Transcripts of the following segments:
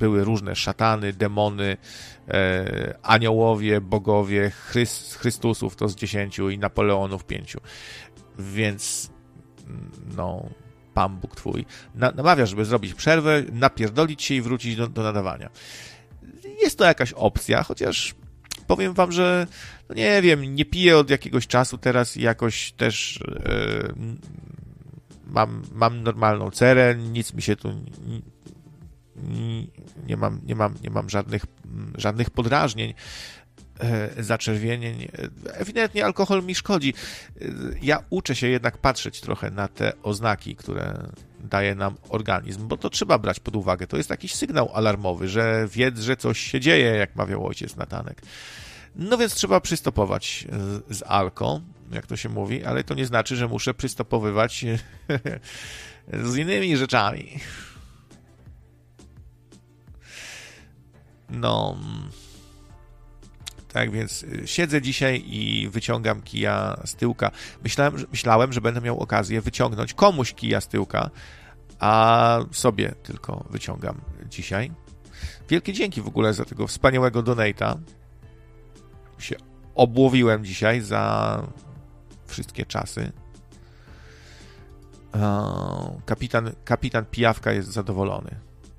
były różne szatany, demony, aniołowie, bogowie, Chrystusów to z 10 i Napoleonów 5. Więc no, Pan Bóg twój namawia, żeby zrobić przerwę, napierdolić się i wrócić do nadawania. Jest to jakaś opcja, chociaż powiem wam, że no nie wiem, nie piję od jakiegoś czasu teraz i jakoś też mam normalną cerę, nic mi się tu nie mam żadnych podrażnień, zaczerwienień. Ewidentnie alkohol mi szkodzi. Ja uczę się jednak patrzeć trochę na te oznaki, które daje nam organizm, bo to trzeba brać pod uwagę. To jest jakiś sygnał alarmowy, że wiedz, że coś się dzieje, jak mawiał ojciec Natanek. No więc trzeba przystopować z alko, jak to się mówi, ale to nie znaczy, że muszę przystopowywać z innymi rzeczami. No, tak więc siedzę dzisiaj i wyciągam kija z tyłka. Myślałem, że będę miał okazję wyciągnąć komuś kija z tyłka, a sobie tylko wyciągam dzisiaj. Wielkie dzięki w ogóle za tego wspaniałego donate'a. Się obłowiłem dzisiaj za wszystkie czasy. Kapitan Pijawka jest zadowolony.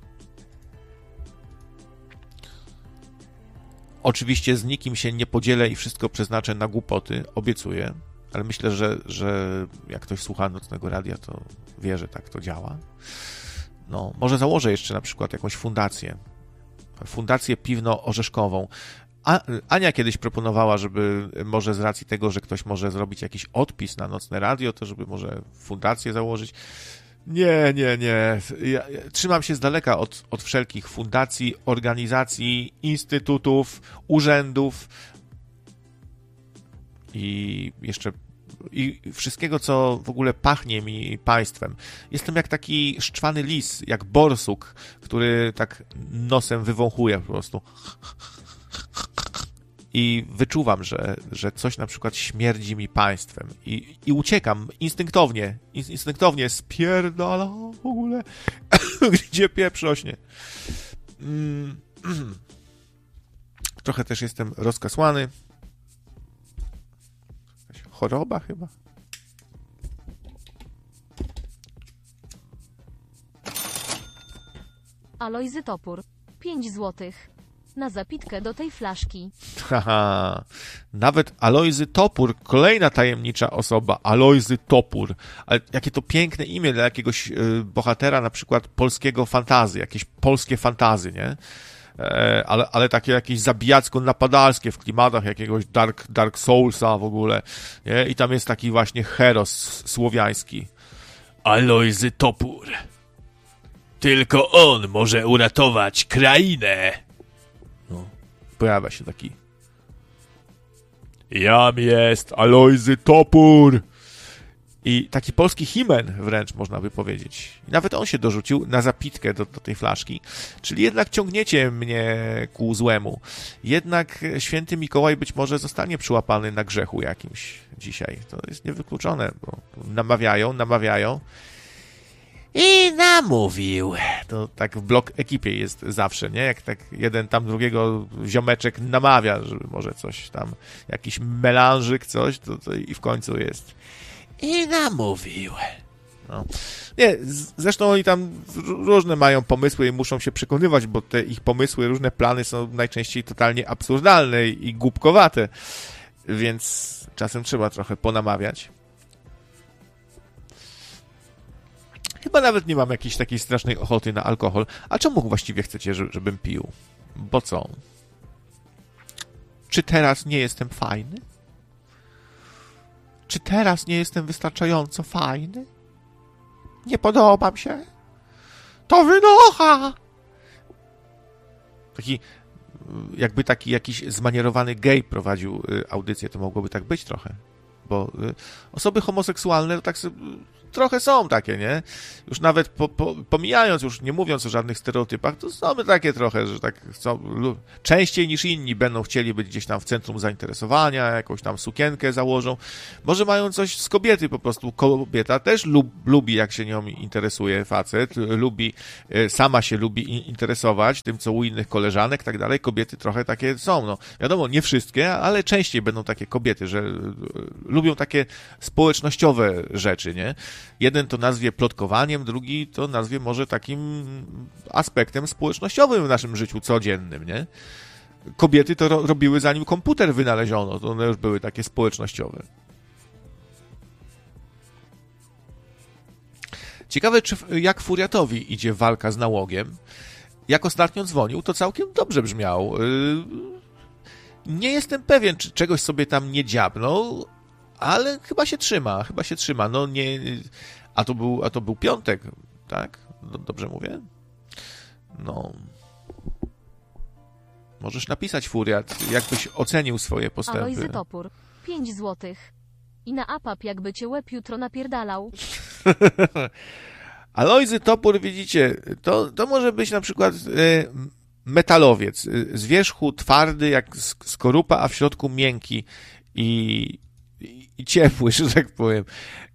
Oczywiście z nikim się nie podzielę i wszystko przeznaczę na głupoty, obiecuję, ale myślę, że jak ktoś słucha Nocnego Radia, to wie, że tak to działa. No, może założę jeszcze na przykład jakąś fundację piwno-orzeszkową. Ania kiedyś proponowała, żeby może z racji tego, że ktoś może zrobić jakiś odpis na Nocne Radio, to żeby może fundację założyć. Nie. Ja trzymam się z daleka od wszelkich fundacji, organizacji, instytutów, urzędów i jeszcze i wszystkiego, co w ogóle pachnie mi państwem. Jestem jak taki szczwany lis, jak borsuk, który tak nosem wywąchuje po prostu. I wyczuwam, że coś na przykład śmierdzi mi państwem i uciekam instynktownie spierdala w ogóle, gdzie pieprz rośnie. Trochę też jestem rozkasłany. Jakaś choroba chyba. Alojzy Topór, 5 złotych. Na zapitkę do tej flaszki. Haha, nawet Alojzy Topór, kolejna tajemnicza osoba, Alojzy Topór. Ale jakie to piękne imię dla jakiegoś bohatera, na przykład polskiego fantazy, jakieś polskie fantazy, nie? Ale takie jakieś zabijacko-napadalskie w klimatach jakiegoś Dark Soulsa w ogóle, nie? I tam jest taki właśnie heros słowiański. Alojzy Topór. Tylko on może uratować krainę. No, pojawia się taki. Jam jest Alojzy Topór. I taki polski Himen wręcz można by powiedzieć. I nawet on się dorzucił na zapitkę do tej flaszki. Czyli jednak ciągniecie mnie ku złemu. Jednak święty Mikołaj być może zostanie przyłapany na grzechu jakimś dzisiaj. To jest niewykluczone, bo namawiają. I namówił. To tak w blok ekipie jest zawsze, nie? Jak tak jeden tam drugiego ziomeczek namawia, żeby może coś tam, jakiś melanżyk, coś, to i w końcu jest. I namówił. No. Nie, zresztą oni tam różne mają pomysły i muszą się przekonywać, bo te ich pomysły, różne plany są najczęściej totalnie absurdalne i głupkowate. Więc czasem trzeba trochę ponamawiać. Chyba nawet nie mam jakiejś takiej strasznej ochoty na alkohol. A czemu właściwie chcecie, żebym pił? Bo co? Czy teraz nie jestem fajny? Czy teraz nie jestem wystarczająco fajny? Nie podobam się? To wynocha! Jakby taki jakiś zmanierowany gej prowadził audycję, to mogłoby tak być trochę. Bo osoby homoseksualne to tak sobie trochę są takie, nie? Już nawet pomijając, już nie mówiąc o żadnych stereotypach, to są takie trochę, że tak chcą, częściej niż inni będą chcieli być gdzieś tam w centrum zainteresowania, jakąś tam sukienkę założą. Może mają coś z kobiety po prostu. Kobieta też lubi, jak się nią interesuje facet, sama się lubi interesować tym, co u innych koleżanek, tak dalej. Kobiety trochę takie są, no. Wiadomo, nie wszystkie, ale częściej będą takie kobiety, że lubią takie społecznościowe rzeczy, nie? Jeden to nazwie plotkowaniem, drugi to nazwie może takim aspektem społecznościowym w naszym życiu codziennym, nie? Kobiety to robiły zanim komputer wynaleziono, to one już były takie społecznościowe. Ciekawe, jak Furiatowi idzie walka z nałogiem. Jak ostatnio dzwonił, to całkiem dobrze brzmiał. Nie jestem pewien, czy czegoś sobie tam nie dziabnął, ale chyba się trzyma. No nie... A to był piątek, tak? Dobrze mówię? No... Możesz napisać, Furiat, jakbyś ocenił swoje postępy. Alojzy Topór, 5 złotych. I na APAP jakby cię łeb jutro napierdalał. Alojzy Topór, widzicie, to może być na przykład metalowiec. Z wierzchu twardy jak skorupa, a w środku miękki i ciepły, że tak powiem.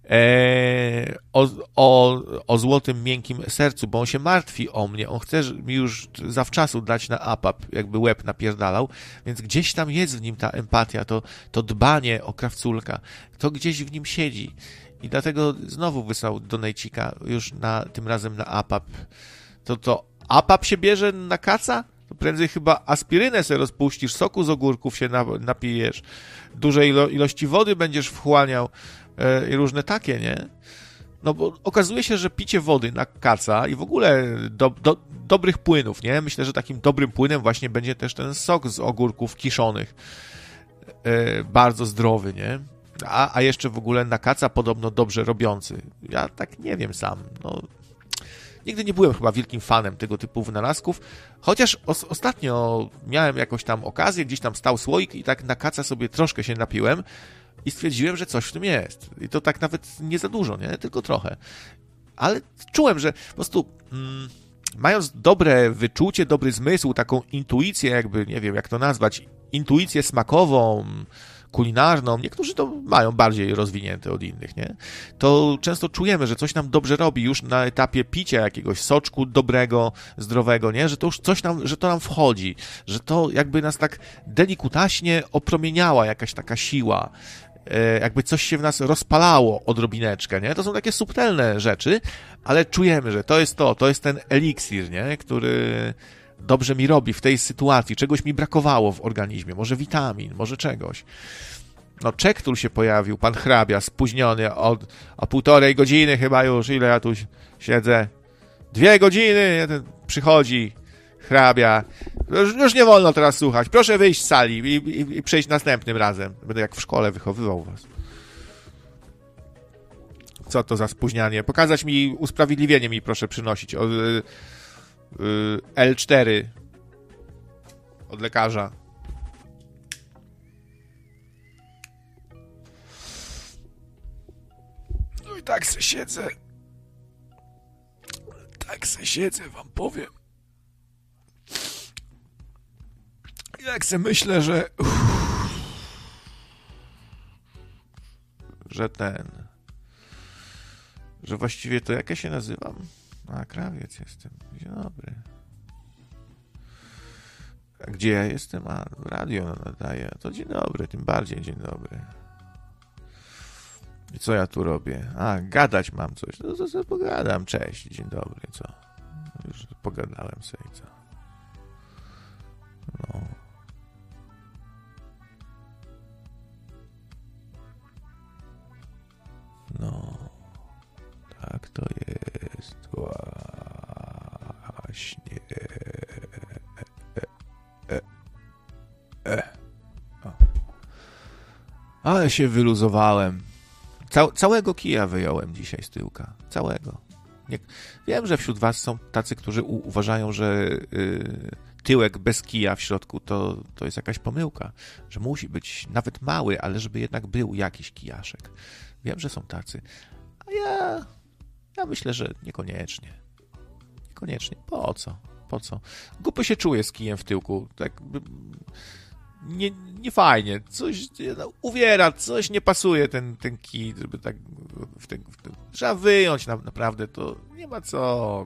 O złotym, miękkim sercu, bo on się martwi o mnie. On chce mi już zawczasu dać na APAP, jakby łeb napierdalał, więc gdzieś tam jest w nim ta empatia, to dbanie o krawculka. To gdzieś w nim siedzi. I dlatego znowu wysłał donejcika już tym razem na APAP. To APAP się bierze na kaca? To prędzej chyba aspirynę sobie rozpuścisz, soku z ogórków się napijesz, duże ilości wody będziesz wchłaniał i różne takie, nie? No bo okazuje się, że picie wody na kaca i w ogóle dobrych płynów, nie? Myślę, że takim dobrym płynem właśnie będzie też ten sok z ogórków kiszonych. Bardzo zdrowy, nie? A jeszcze w ogóle na kaca podobno dobrze robiący. Ja tak nie wiem sam. No, nigdy nie byłem chyba wielkim fanem tego typu wynalazków, chociaż ostatnio miałem jakąś tam okazję, gdzieś tam stał słoik i tak na kaca sobie troszkę się napiłem i stwierdziłem, że coś w tym jest. I to tak nawet nie za dużo, nie? Tylko trochę. Ale czułem, że po prostu mając dobre wyczucie, dobry zmysł, taką intuicję jakby, nie wiem jak to nazwać, intuicję smakową, kulinarną, niektórzy to mają bardziej rozwinięte od innych, nie? To często czujemy, że coś nam dobrze robi już na etapie picia jakiegoś soczku dobrego, zdrowego, nie? Że to już coś że to nam wchodzi, że to jakby nas tak delikutaśnie opromieniała jakaś taka siła, jakby coś się w nas rozpalało odrobineczkę, nie? To są takie subtelne rzeczy, ale czujemy, że to jest ten eliksir, nie? Który dobrze mi robi w tej sytuacji, czegoś mi brakowało w organizmie, może witamin, może czegoś. No, Czektul się pojawił, pan hrabia, spóźniony o 1,5 godziny chyba już, ile ja tu siedzę? 2 godziny, przychodzi hrabia. Już nie wolno teraz słuchać, proszę wyjść z sali i przyjść następnym razem. Będę jak w szkole wychowywał was. Co to za spóźnianie? Pokazać mi, usprawiedliwienie mi proszę przynosić. L4 od lekarza. No i tak se siedzę. Wam powiem. Jak se myślę, że właściwie to jak ja się nazywam? A, krawiec jestem. Dzień dobry. A gdzie ja jestem? A, radio nadaje. To dzień dobry, tym bardziej dzień dobry. I co ja tu robię? A, gadać mam coś. No to sobie pogadam. Cześć, dzień dobry, co? Już pogadałem sobie, co? No. No. Tak to jest. Właśnie. Ale się wyluzowałem. Całego kija wyjąłem dzisiaj z tyłka. Całego. Wiem, że wśród was są tacy, którzy uważają, że tyłek bez kija w środku to jest jakaś pomyłka. Że musi być nawet mały, ale żeby jednak był jakiś kijaszek. Wiem, że są tacy. A ja myślę, że niekoniecznie. Niekoniecznie. Po co? Głupio się czuję z kijem w tyłku. Tak nie fajnie. Coś uwiera, coś nie pasuje ten kij, żeby tak trzeba wyjąć naprawdę, to nie ma co.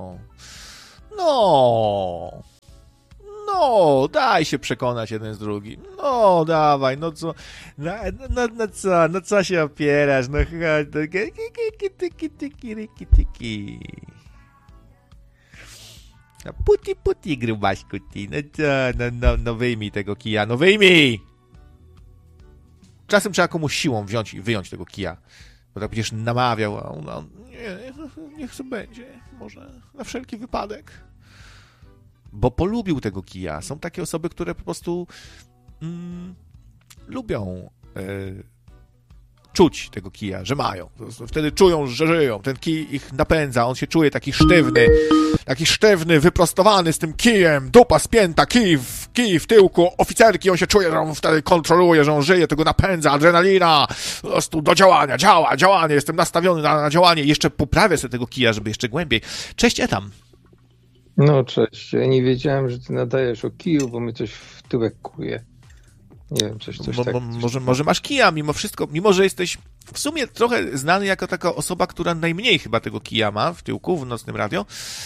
No, daj się przekonać jeden z drugim. No, dawaj, no co, no co się opierasz, no chodź, tyki. No, puti, grubaśku, ty, no co, no wyjmij tego kija, no wyjmij! Czasem trzeba komuś siłą wziąć i wyjąć tego kija, bo tak będziesz namawiał, a on, nie, niech to będzie, może na wszelki wypadek. Bo polubił tego kija. Są takie osoby, które po prostu lubią czuć tego kija, że mają. Wtedy czują, że żyją. Ten kij ich napędza. On się czuje taki sztywny, wyprostowany z tym kijem. Dupa spięta, kij w tyłku oficerki. On się czuje, że on wtedy kontroluje, że on żyje, tego napędza, adrenalina. Po prostu do działania, działanie. Jestem nastawiony na działanie. I jeszcze poprawię sobie tego kija, żeby jeszcze głębiej. Cześć, Etam. No cześć, ja nie wiedziałem, że ty nadajesz o kiju, bo mnie coś w tyłek kuje. Nie wiem, coś tak. Może masz kija mimo wszystko, mimo że jesteś w sumie trochę znany jako taka osoba, która najmniej chyba tego kija ma w tyłku, w Nocnym Radio,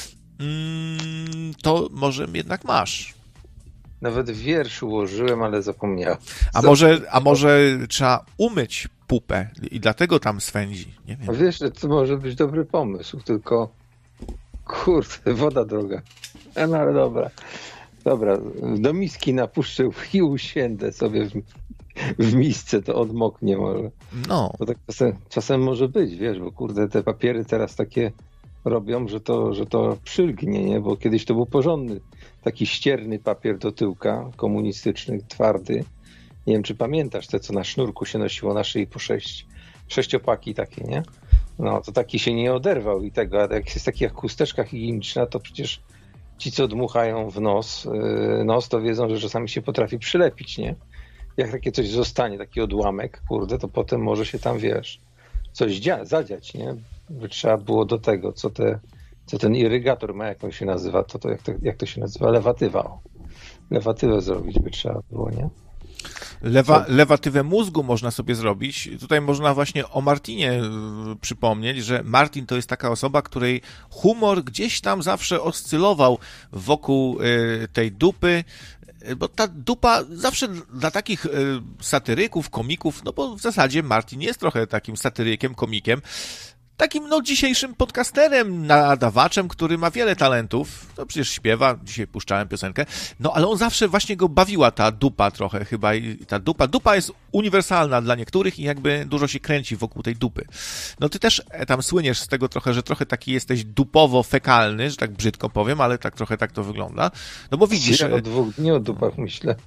to może jednak masz. Nawet wiersz ułożyłem, ale zapomniałem. A może trzeba umyć pupę i dlatego tam swędzi, nie wiem. Wiesz, to może być dobry pomysł, tylko kurde, woda droga. No ale dobra, do miski napuszczę i usiędę sobie w misce, to odmoknie może. No. Bo tak czasem może być, wiesz, bo kurde, te papiery teraz takie robią, że to przylgnie, nie? Bo kiedyś to był porządny, taki ścierny papier do tyłka, komunistyczny, twardy. Nie wiem, czy pamiętasz te, co na sznurku się nosiło na szyi po sześciopaki takie, nie? No, to taki się nie oderwał i tego, a jak jest taka chusteczka higieniczna, to przecież ci, co dmuchają w nos, to wiedzą, że czasami się potrafi przylepić, nie? Jak takie coś zostanie, taki odłamek, kurde, to potem może się tam, wiesz, coś zadziać, nie? By trzeba było do tego, co ten irygator ma, jak on się nazywa, jak to się nazywa? Lewatywa. O. Lewatywę zrobić by trzeba było, nie? Lewatywę mózgu można sobie zrobić. Tutaj można właśnie o Martinie przypomnieć, że Martin to jest taka osoba, której humor gdzieś tam zawsze oscylował wokół tej dupy, bo ta dupa zawsze dla takich satyryków, komików, no bo w zasadzie Martin jest trochę takim satyrykiem, komikiem, takim dzisiejszym podcasterem, nadawaczem, który ma wiele talentów. To przecież śpiewa, dzisiaj puszczałem piosenkę. No ale on zawsze właśnie go bawiła ta dupa trochę chyba. I ta dupa jest uniwersalna dla niektórych i jakby dużo się kręci wokół tej dupy. No ty też tam słyniesz z tego trochę, że trochę taki jesteś dupowo-fekalny, że tak brzydko powiem, ale tak trochę tak to wygląda. No bo widzisz... Ja od 2 dni o dupach myślę.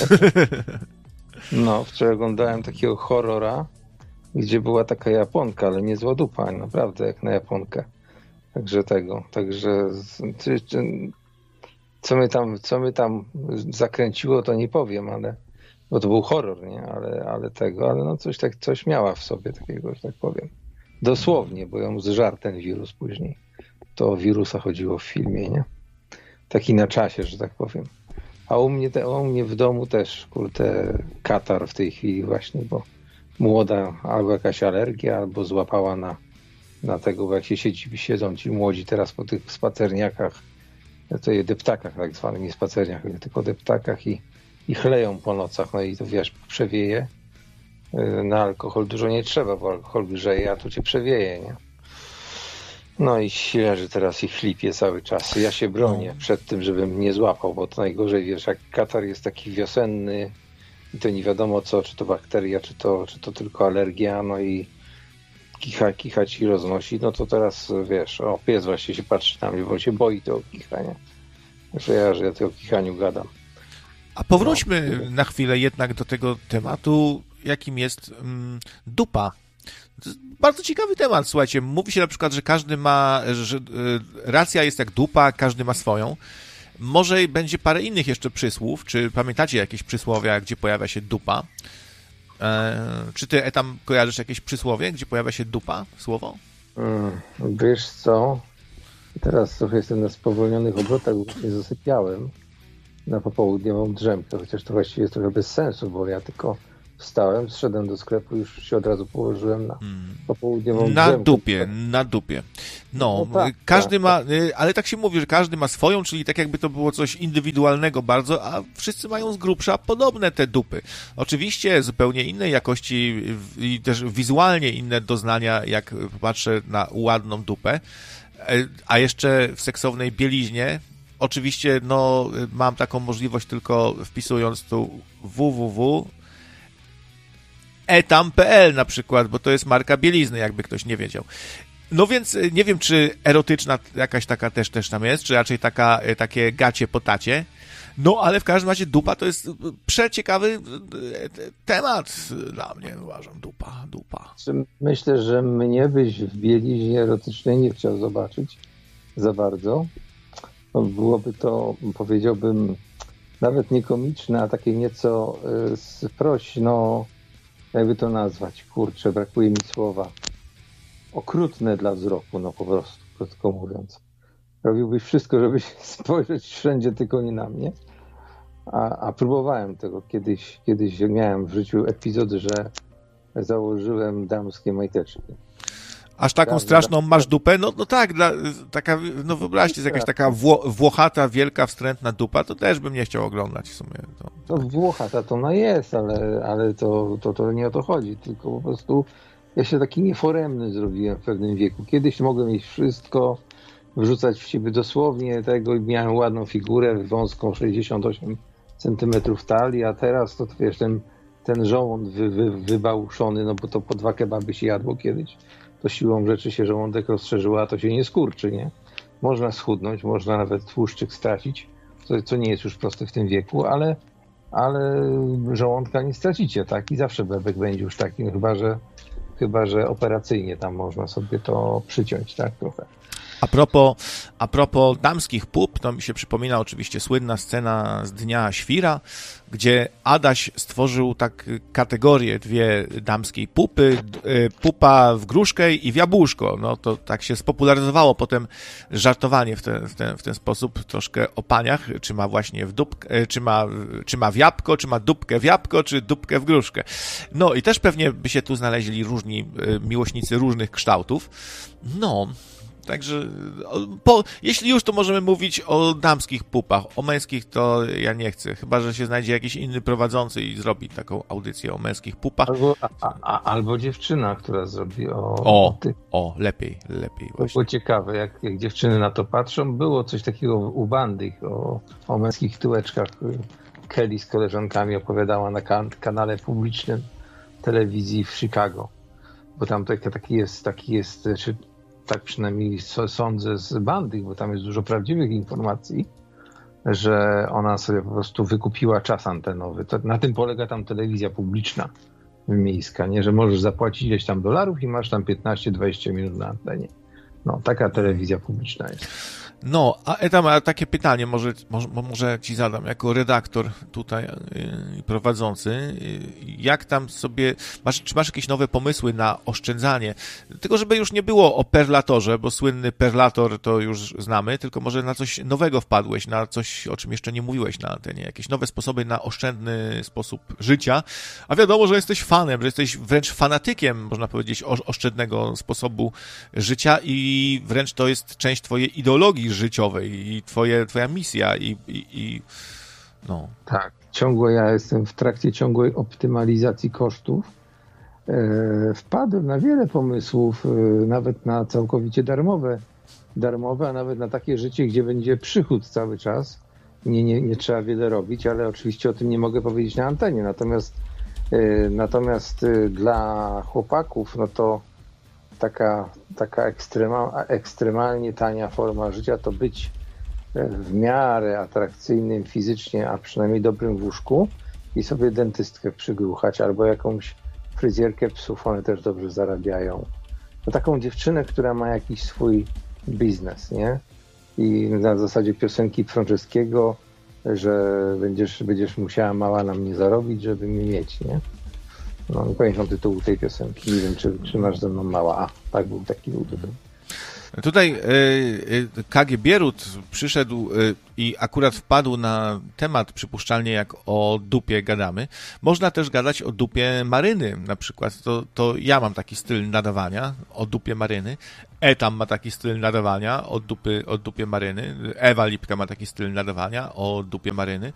No, wczoraj oglądałem takiego horrora, gdzie była taka Japonka, ale niezła dupa, naprawdę, jak na Japonkę. Także co mnie tam zakręciło, to nie powiem, ale, bo to był horror, nie? Ale no coś miała w sobie takiego, że tak powiem. Dosłownie, bo ją zżarł ten wirus później. To o wirusa chodziło w filmie, nie? Taki na czasie, że tak powiem. A u mnie w domu też, kurde, katar w tej chwili właśnie, bo młoda albo jakaś alergia, albo złapała na tego, bo jak się siedzą ci młodzi teraz po tych spacerniakach, to je deptakach tak zwanych, nie spacerniakach, tylko deptakach i chleją po nocach, no i to wiesz, przewieje. Na alkohol dużo nie trzeba, bo alkohol grzeje, a tu cię przewieje, nie? No i leży teraz i chlipie cały czas. Ja się bronię przed tym, żebym nie złapał, bo to najgorzej, wiesz, jak katar jest taki wiosenny, i to nie wiadomo co, czy to bakteria, czy to tylko alergia, no i kicha ci roznosi, no to teraz wiesz, pies właśnie się patrzy na mnie, bo się boi tego kichania. Że ja tego kichaniu gadam. A powróćmy na chwilę jednak do tego tematu, jakim jest dupa. To jest bardzo ciekawy temat, słuchajcie. Mówi się na przykład, że każdy ma, że racja jest jak dupa, każdy ma swoją. Może będzie parę innych jeszcze przysłów. Czy pamiętacie jakieś przysłowia, gdzie pojawia się dupa? Czy ty tam kojarzysz jakieś przysłowie, gdzie pojawia się dupa, słowo? Wiesz co, teraz trochę jestem na spowolnionych obrotach, bo nie zasypiałem na popołudniową drzemkę, chociaż to właściwie jest trochę bez sensu, bo ja tylko wstałem, zszedłem do sklepu, już się od razu położyłem na popołudniową drzemkę. Na dupie. No tak, każdy tak. ma, ale tak się mówi, że każdy ma swoją, czyli tak jakby to było coś indywidualnego bardzo, a wszyscy mają z grubsza podobne te dupy. Oczywiście zupełnie innej jakości i też wizualnie inne doznania, jak patrzę na ładną dupę, a jeszcze w seksownej bieliźnie. Oczywiście, no, mam taką możliwość tylko wpisując tu www. etam.pl na przykład, bo to jest marka bielizny, jakby ktoś nie wiedział. No więc nie wiem, czy erotyczna jakaś taka też tam jest, czy raczej takie gacie po tacie. No, ale w każdym razie dupa to jest przeciekawy temat dla mnie, uważam. Dupa. Myślę, że mnie byś w bieliźnie erotycznej nie chciał zobaczyć za bardzo. Byłoby to, powiedziałbym, nawet nie komiczne, a takie nieco no, jakby to nazwać, kurczę, brakuje mi słowa, okrutne dla wzroku, no po prostu, krótko mówiąc. Robiłbyś wszystko, żeby spojrzeć wszędzie, tylko nie na mnie. A próbowałem tego kiedyś miałem w życiu epizod, że założyłem damskie majteczki. Aż taką straszną masz dupę? No tak, taka, no wyobraźcie, jest jakaś taka włochata, wielka, wstrętna dupa, to też bym nie chciał oglądać w sumie. To włochata to ona jest, ale to nie o to chodzi, tylko po prostu ja się taki nieforemny zrobiłem w pewnym wieku. Kiedyś mogłem mieć wszystko, wrzucać w siebie dosłownie tego i miałem ładną figurę, wąską 68 cm talii, a teraz to wiesz, ten żołąd wybałuszony, no bo to po 2 kebaby się jadło kiedyś. To siłą rzeczy się żołądek rozszerzyła, a to się nie skurczy, nie? Można schudnąć, można nawet tłuszczyk stracić, co nie jest już proste w tym wieku, ale żołądka nie stracicie, tak? I zawsze bebek będzie już taki, chyba że operacyjnie tam można sobie to przyciąć, tak? Trochę. A propos damskich pup, to mi się przypomina oczywiście słynna scena z Dnia Świra, gdzie Adaś stworzył tak kategorię dwie damskiej pupy, pupa w gruszkę i w jabłuszko. No to tak się spopularyzowało potem żartowanie w ten sposób, troszkę o paniach, czy ma właśnie czy ma w jabłko, czy ma dupkę w jabłko, czy dupkę w gruszkę. No i też pewnie by się tu znaleźli różni miłośnicy różnych kształtów. No, także jeśli już, to możemy mówić o damskich pupach. O męskich to ja nie chcę. Chyba że się znajdzie jakiś inny prowadzący i zrobi taką audycję o męskich pupach. Albo dziewczyna, która zrobi tych. Lepiej To właśnie. było ciekawe, jak dziewczyny na to patrzą. Było coś takiego u Bandych o męskich tyłeczkach. Kelly z koleżankami opowiadała na kanale publicznym telewizji w Chicago. Bo tam taki jest, czy tak przynajmniej sądzę z Bandych, bo tam jest dużo prawdziwych informacji, że ona sobie po prostu wykupiła czas antenowy. Na tym polega tam telewizja publiczna miejska, nie? Że możesz zapłacić ileś tam dolarów i masz tam 15-20 minut na antenie. No, taka telewizja publiczna jest. No, a takie pytanie może ci zadam, jako redaktor tutaj i prowadzący. Jak tam sobie, czy masz jakieś nowe pomysły na oszczędzanie? Tylko żeby już nie było o perlatorze, bo słynny perlator to już znamy, tylko może na coś nowego wpadłeś, na coś, o czym jeszcze nie mówiłeś na antenie. Jakieś nowe sposoby na oszczędny sposób życia. A wiadomo, że jesteś fanem, że jesteś wręcz fanatykiem, można powiedzieć, oszczędnego sposobu życia i wręcz to jest część twojej ideologii życiowej i twoja misja i no. Tak, ja jestem w trakcie ciągłej optymalizacji kosztów. Wpadłem na wiele pomysłów, nawet na całkowicie darmowe, a nawet na takie życie, gdzie będzie przychód cały czas. Nie trzeba wiele robić, ale oczywiście o tym nie mogę powiedzieć na antenie. Natomiast dla chłopaków, no to taka ekstremalnie tania forma życia to być w miarę atrakcyjnym fizycznie, a przynajmniej dobrym w łóżku i sobie dentystkę przygruchać albo jakąś fryzjerkę psów, one też dobrze zarabiają. No taką dziewczynę, która ma jakiś swój biznes, nie? I na zasadzie piosenki Franceskiego, że będziesz musiała mała na mnie zarobić, żeby mnie mieć, nie? No, nie pamiętam tytułu tej piosenki. Nie wiem, czy masz ze mną mała. A, tak był tytuł. Tutaj KG Bierut przyszedł i akurat wpadł na temat, przypuszczalnie jak o dupie gadamy. Można też gadać o dupie Maryny, na przykład. To ja mam taki styl nadawania o dupie Maryny. Etam ma taki styl nadawania o dupie Maryny. Ewa Lipka ma taki styl nadawania o dupie Maryny.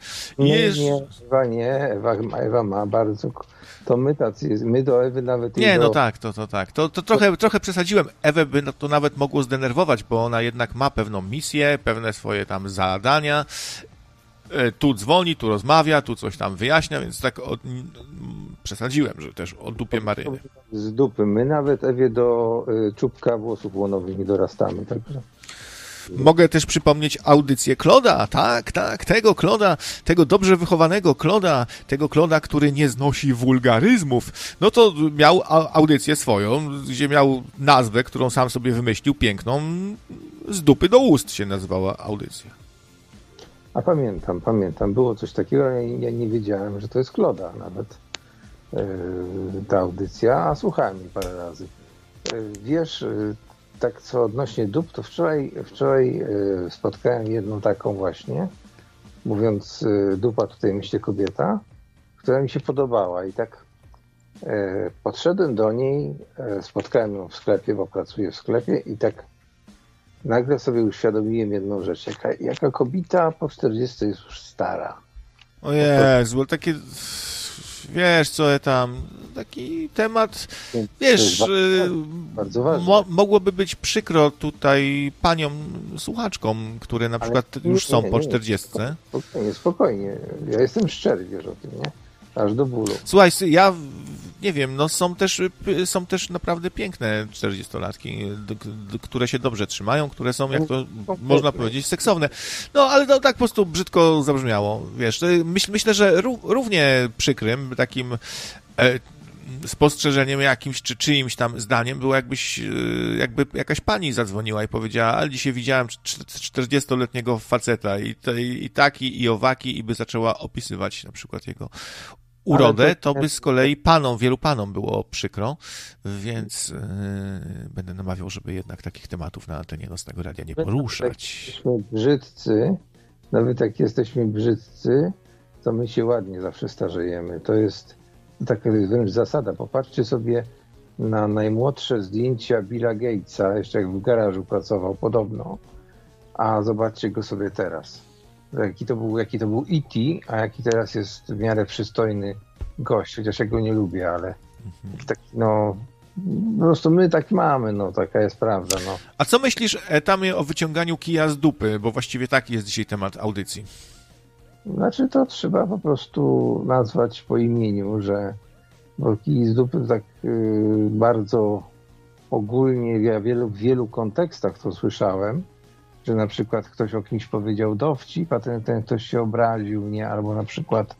Ewa ma bardzo... To my do Ewy nawet... No tak. To trochę przesadziłem. Ewę by to nawet mogło zdenerwować, bo ona jednak ma pewną misję, pewne swoje tam zadania. Tu dzwoni, tu rozmawia, tu coś tam wyjaśnia, więc tak przesadziłem, że też o dupie Maryny. Z dupy. My nawet Ewie do czubka włosów łonowych nie dorastamy, także... Mogę też przypomnieć audycję Kloda, tak, tego Kloda, tego dobrze wychowanego Kloda, tego Kloda, który nie znosi wulgaryzmów. No to miał audycję swoją, gdzie miał nazwę, którą sam sobie wymyślił, piękną, z dupy do ust się nazywała audycja. A pamiętam, było coś takiego, ale ja nie wiedziałem, że to jest Kloda nawet, ta audycja, a słuchałem jej parę razy. Wiesz, tak co odnośnie dup, to wczoraj spotkałem jedną taką właśnie, mówiąc dupa, tutaj myślę kobieta, która mi się podobała i tak podszedłem do niej, spotkałem ją w sklepie, bo pracuję w sklepie i tak nagle sobie uświadomiłem jedną rzecz, jaka kobieta po 40 jest już stara. O Jezu, takie... Wiesz, co tam, taki temat, wiesz, bardzo ważny. Mogłoby być przykro tutaj paniom słuchaczkom, które na przykład już są po 40. Spokojnie. Ja jestem szczery, wiesz o tym, nie? Aż do bólu. Słuchaj, ja nie wiem, no są też naprawdę piękne 40-latki, które się dobrze trzymają, które są, jak to można powiedzieć, seksowne. No, ale to tak po prostu brzydko zabrzmiało, wiesz. Myślę, że równie przykrym takim spostrzeżeniem jakimś, czy czyimś tam zdaniem było jakby jakaś pani zadzwoniła i powiedziała, ale dzisiaj widziałem 40-letniego faceta i taki, i owaki, i by zaczęła opisywać na przykład jego urodę, to by z kolei wielu panom było przykro, więc będę namawiał, żeby jednak takich tematów na antenie Nocnego Radia nie poruszać. Jesteśmy brzydcy, nawet jak jesteśmy brzydcy, to my się ładnie zawsze starzejemy. To jest taka wręcz zasada. Popatrzcie sobie na najmłodsze zdjęcia Billa Gatesa, jeszcze jak w garażu pracował podobno, a zobaczcie go sobie teraz. Jaki to był E.T., a jaki teraz jest w miarę przystojny gość, chociaż ja go nie lubię, ale taki, no po prostu my tak mamy, no taka jest prawda. No. A co myślisz, Etamie, o wyciąganiu kija z dupy, bo właściwie taki jest dzisiaj temat audycji? Znaczy to trzeba po prostu nazwać po imieniu, bo kij z dupy tak bardzo ogólnie, ja w wielu kontekstach to słyszałem, że na przykład ktoś o kimś powiedział dowcip, a ten ktoś się obraził, nie? Albo na przykład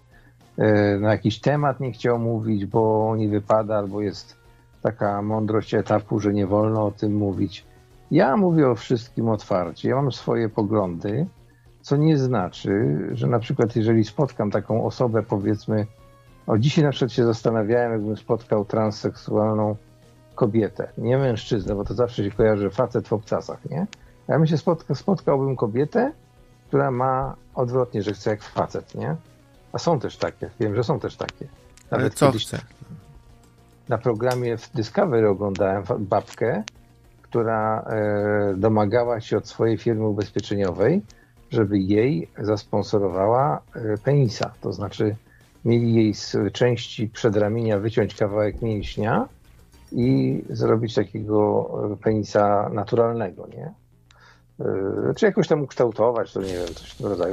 na jakiś temat nie chciał mówić, bo nie wypada, albo jest taka mądrość etapu, że nie wolno o tym mówić. Ja mówię o wszystkim otwarcie. Ja mam swoje poglądy, co nie znaczy, że na przykład jeżeli spotkam taką osobę, powiedzmy, dzisiaj na przykład się zastanawiałem, jakbym spotkał transseksualną kobietę, nie mężczyznę, bo to zawsze się kojarzy facet w obcasach, nie? Ja bym się spotkałbym kobietę, która ma odwrotnie, że chce jak facet, nie? A są też takie, wiem, że są też takie. Ale co chce? Na programie w Discovery oglądałem babkę, która domagała się od swojej firmy ubezpieczeniowej, żeby jej zasponsorowała penisa. To znaczy mieli jej z części przedramienia wyciąć kawałek mięśnia i zrobić takiego penisa naturalnego, nie? Czy jakoś tam ukształtować, to nie wiem, coś w tym rodzaju.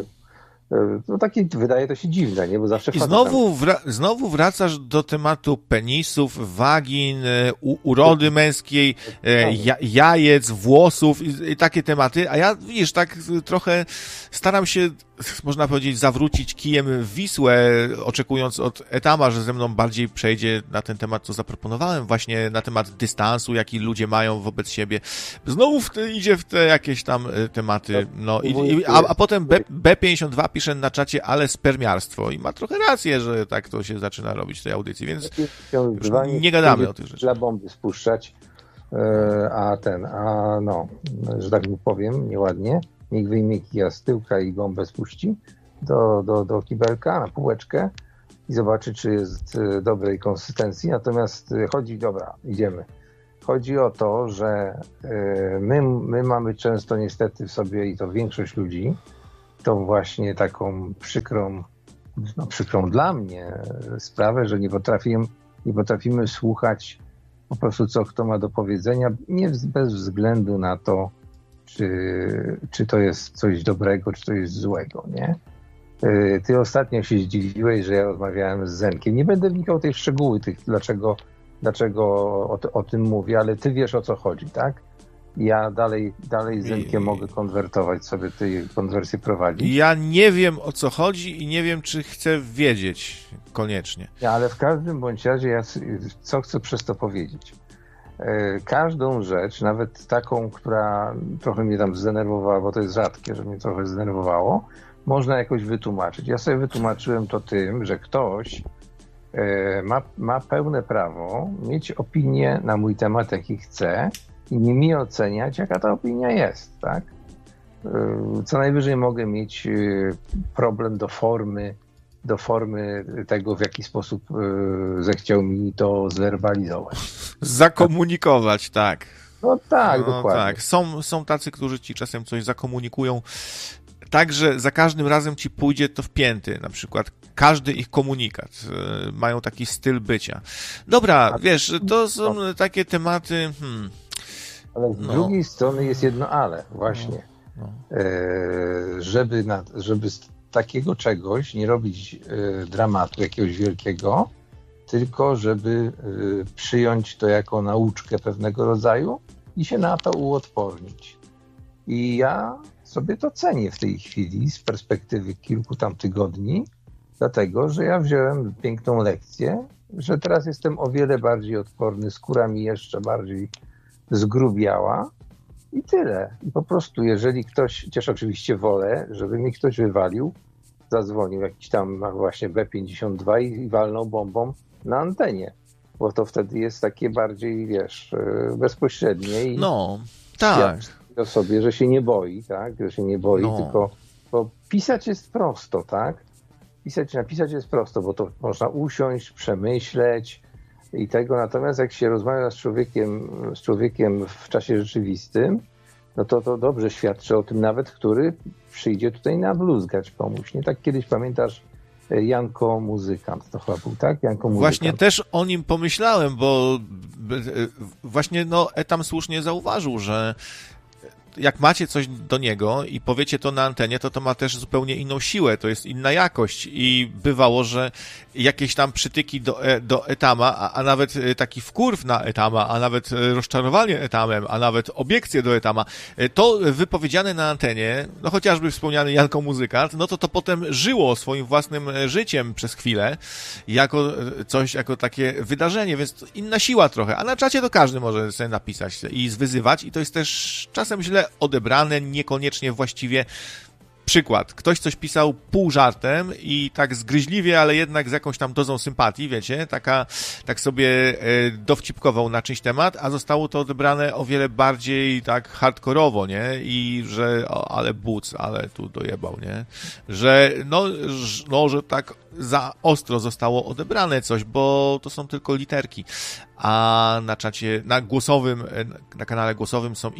No takie wydaje to się dziwne, nie? Bo zawsze i znowu wracasz do tematu penisów, wagin, urody męskiej, jajec, włosów i takie tematy, a ja, widzisz, tak trochę staram się można powiedzieć, zawrócić kijem w Wisłę, oczekując od Etama, że ze mną bardziej przejdzie na ten temat, co zaproponowałem, właśnie na temat dystansu, jaki ludzie mają wobec siebie. Znowu idzie w te jakieś tam tematy, no a potem B52 pisze na czacie, ale spermiarstwo i ma trochę rację, że tak to się zaczyna robić w tej audycji, więc już nie gadamy o tych rzeczach. Dla bomby spuszczać, że tak mu powiem, nieładnie, niech wyjmie kija z tyłka i bombę spuści do kibelka na półeczkę i zobaczy, czy jest dobrej konsystencji. Natomiast idziemy. Chodzi o to, że my mamy często niestety w sobie, i to większość ludzi, tą właśnie taką przykrą dla mnie sprawę, że nie potrafimy słuchać po prostu, co kto ma do powiedzenia, bez względu na to, czy to jest coś dobrego, czy to jest złego, nie? Ty ostatnio się zdziwiłeś, że ja rozmawiałem z Zenkiem. Nie będę wnikał w te szczegóły, dlaczego o tym mówię, ale ty wiesz, o co chodzi, tak? Ja dalej z Zenkiem mogę konwertować sobie, tej konwersję prowadzić. Ja nie wiem, o co chodzi i nie wiem, czy chcę wiedzieć koniecznie. Ale w każdym bądź razie co chcę przez to powiedzieć? Każdą rzecz, nawet taką, która trochę mnie tam zdenerwowała, bo to jest rzadkie, że mnie trochę zdenerwowało, można jakoś wytłumaczyć. Ja sobie wytłumaczyłem to tym, że ktoś ma pełne prawo mieć opinię na mój temat, jaki chce i nie mi oceniać, jaka ta opinia jest, tak? Co najwyżej mogę mieć problem do formy tego, w jaki sposób zechciał mi to zwerbalizować. Zakomunikować, tak. No tak, dokładnie. Tak. Są tacy, którzy ci czasem coś zakomunikują, tak, że za każdym razem ci pójdzie to w pięty, na przykład każdy ich komunikat. Mają taki styl bycia. Dobra, wiesz, to są takie tematy... Ale z drugiej strony jest jedno ale, właśnie. Żeby z takiego czegoś nie robić dramatu jakiegoś wielkiego, tylko żeby przyjąć to jako nauczkę pewnego rodzaju i się na to uodpornić. I ja sobie to cenię w tej chwili z perspektywy kilku tam tygodni, dlatego, że ja wziąłem piękną lekcję, że teraz jestem o wiele bardziej odporny, skóra mi jeszcze bardziej zgrubiała i tyle. I po prostu, jeżeli ktoś, chociaż oczywiście wolę, żeby mi ktoś wywalił, zadzwonił jakiś tam właśnie B52 i walnął bombą na antenie, bo to wtedy jest takie bardziej, wiesz, bezpośrednie i tak. O sobie, że się nie boi, tak, że się nie boi, tylko bo pisać jest prosto, tak, napisać jest prosto, bo to można usiąść, przemyśleć i tego, natomiast jak się rozmawia z człowiekiem w czasie rzeczywistym, no to dobrze świadczy o tym nawet, który przyjdzie tutaj nabluzgać komuś. Nie tak kiedyś pamiętasz Janko Muzykant, to chyba był, tak? Janko Muzykant. Właśnie też o nim pomyślałem, bo właśnie Etam słusznie zauważył, że jak macie coś do niego i powiecie to na antenie, to ma też zupełnie inną siłę, to jest inna jakość i bywało, że jakieś tam przytyki do Etama, a nawet taki wkurw na Etama, a nawet rozczarowanie Etamem, a nawet obiekcje do Etama, to wypowiedziane na antenie, chociażby wspomniany Janko Muzykant, to potem żyło swoim własnym życiem przez chwilę, jako takie wydarzenie, więc inna siła trochę, a na czacie to każdy może sobie napisać i zwyzywać i to jest też czasem źle odebrane, niekoniecznie właściwie. Przykład. Ktoś coś pisał pół żartem i tak zgryźliwie, ale jednak z jakąś tam dozą sympatii, wiecie, tak sobie dowcipkował na czyjś temat, a zostało to odebrane o wiele bardziej tak hardkorowo, nie? I że ale buc, ale tu dojebał, nie? Że że tak za ostro zostało odebrane coś, bo to są tylko literki. A na czacie, na kanale głosowym są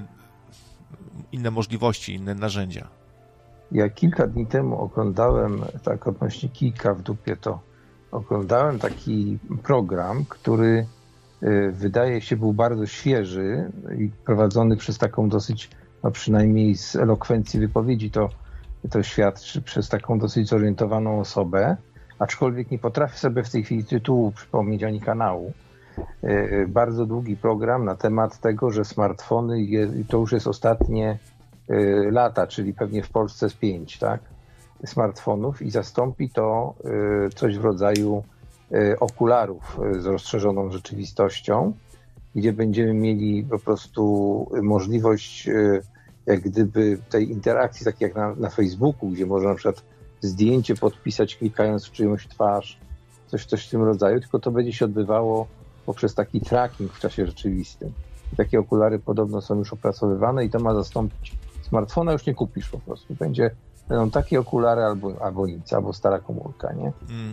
inne możliwości, inne narzędzia. Ja kilka dni temu oglądałem, tak odnośnie kijka w dupie, to oglądałem taki program, który wydaje się był bardzo świeży i prowadzony przez taką dosyć, przynajmniej z elokwencji wypowiedzi to świadczy, przez taką dosyć zorientowaną osobę, aczkolwiek nie potrafię sobie w tej chwili tytułu przypomnieć ani kanału. Bardzo długi program na temat tego, że smartfony, to już jest ostatnie lata, czyli pewnie w Polsce z 5, tak? smartfonów i zastąpi to coś w rodzaju okularów z rozszerzoną rzeczywistością, gdzie będziemy mieli po prostu możliwość jak gdyby tej interakcji, tak jak na Facebooku, gdzie można na przykład zdjęcie podpisać klikając w czyjąś twarz, coś w tym rodzaju, tylko to będzie się odbywało poprzez taki tracking w czasie rzeczywistym. Takie okulary podobno są już opracowywane i to ma zastąpić smartfona, już nie kupisz po prostu. Będą takie okulary albo nic, albo stara komórka, nie?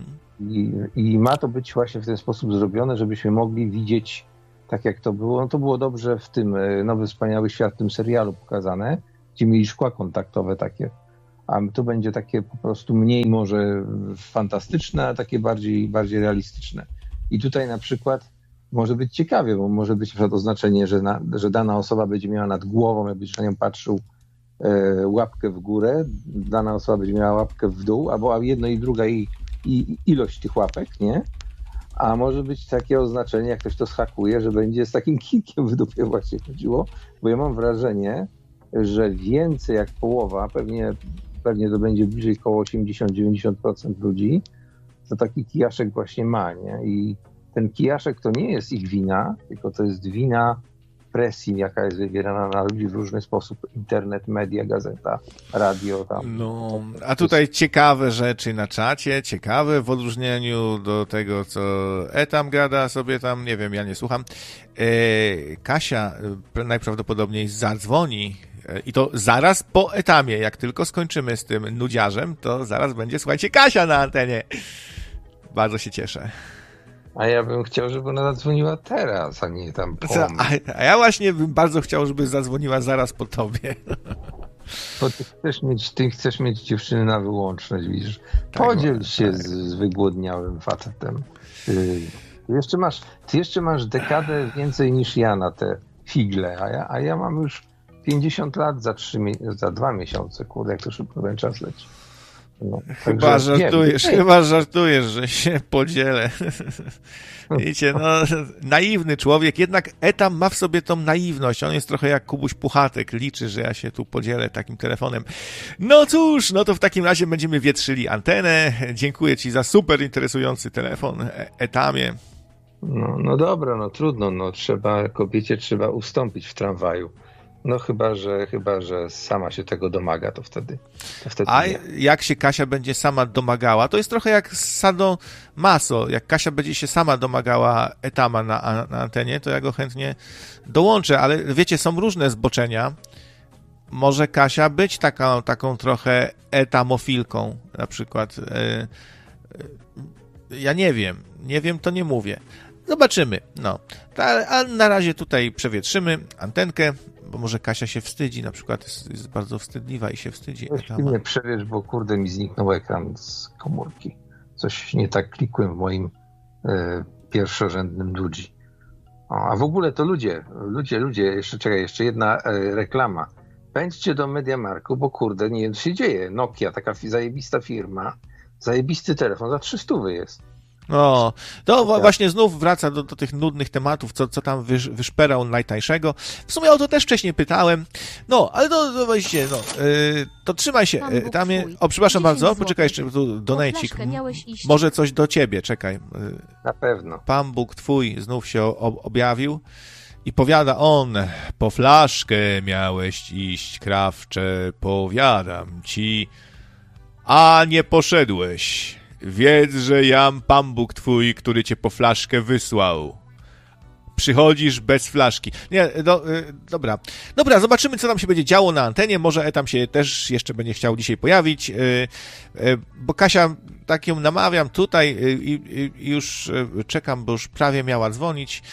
I ma to być właśnie w ten sposób zrobione, żebyśmy mogli widzieć tak jak to było. No to było dobrze w tym Nowy Wspaniały Świat, w tym serialu pokazane, gdzie mieli szkła kontaktowe takie. A tu będzie takie po prostu mniej może fantastyczne, a takie bardziej realistyczne. I tutaj na przykład może być ciekawie, bo może być na przykład oznaczenie, że dana osoba będzie miała nad głową, jak będziesz na nią patrzył, łapkę w górę, dana osoba będzie miała łapkę w dół, albo jedno i druga i ilość tych łapek, nie? A może być takie oznaczenie, jak ktoś to schakuje, że będzie z takim kijkiem w dupie właśnie chodziło, bo ja mam wrażenie, że więcej jak połowa, pewnie to będzie bliżej około 80-90% ludzi, to taki kijaszek właśnie ma, nie? I ten kijaszek to nie jest ich wina, tylko to jest wina presji, jaka jest wywierana na ludzi w różny sposób. Internet, media, gazeta, radio. Tam. No, a tutaj ciekawe rzeczy na czacie, ciekawe w odróżnieniu do tego, co Etam gada sobie tam, nie wiem, ja nie słucham. Kasia najprawdopodobniej zadzwoni i to zaraz po Etamie. Jak tylko skończymy z tym nudziarzem, to zaraz będzie, słuchajcie, Kasia na antenie. Bardzo się cieszę. A ja bym chciał, żeby ona zadzwoniła teraz, a nie tam po mnie. A ja właśnie bym bardzo chciał, żeby zadzwoniła zaraz po tobie. Bo ty chcesz mieć dziewczyny na wyłączność, widzisz. Podziel się z wygłodniałym facetem. Ty jeszcze masz dekadę więcej niż ja na te figle, a ja mam już 50 lat za 2 miesiące, kurde, jak to szybko ten czas leci. No, chyba żartujesz, że się podzielę. Widzicie, no, naiwny człowiek, jednak Etam ma w sobie tą naiwność. On jest trochę jak Kubuś Puchatek, liczy, że ja się tu podzielę takim telefonem. No cóż, no to w takim razie będziemy wietrzyli antenę. Dziękuję ci za super interesujący telefon, Etamie. No dobra, no trudno, no kobiecie trzeba ustąpić w tramwaju. No chyba, że sama się tego domaga, to wtedy A nie. Jak się Kasia będzie sama domagała, to jest trochę jak sadomaso. Jak Kasia będzie się sama domagała Etama na antenie, to ja go chętnie dołączę, ale wiecie, są różne zboczenia. Może Kasia być taką trochę etamofilką, na przykład. Ja nie wiem, to nie mówię. Zobaczymy. No. A na razie tutaj przewietrzymy antenkę, bo może Kasia się wstydzi, na przykład jest bardzo wstydliwa i się wstydzi. Nie przewierz, bo kurde mi zniknął ekran z komórki. Coś nie tak klikłem w moim pierwszorzędnym dudzi. A w ogóle to ludzie, jeszcze jedna reklama. Pędźcie do MediaMarktu, bo kurde, nie wiem co się dzieje. Nokia, taka zajebista firma, zajebisty telefon, za 300 jest. No, to właśnie znów wraca do tych nudnych tematów, co tam wyszperał najtańszego. W sumie o to też wcześniej pytałem. No, ale to właśnie, to trzymaj się. Przepraszam bardzo, poczekaj jeszcze, tu donejcik. Może coś do ciebie, czekaj. Na pewno. Pan Bóg twój znów się objawił i powiada on, po flaszkę miałeś iść, krawcze, powiadam ci, a nie poszedłeś. Wiedz, że jam Pan Bóg twój, który cię po flaszkę wysłał. Przychodzisz bez flaszki. Nie, dobra. Dobra, zobaczymy, co tam się będzie działo na antenie. Może Etam się też jeszcze będzie chciał dzisiaj pojawić, bo Kasia, tak ją namawiam tutaj i już czekam, bo już prawie miała dzwonić.